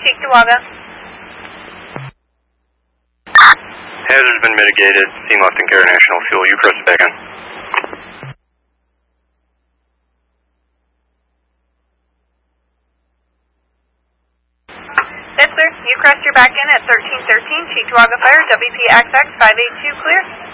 Cheektowaga. Hazard has been mitigated. Team left in International Fuel. You cross back in. Yes, sir. You crossed your back in at 1313, Cheektowaga Fire, WPXX 582 clear.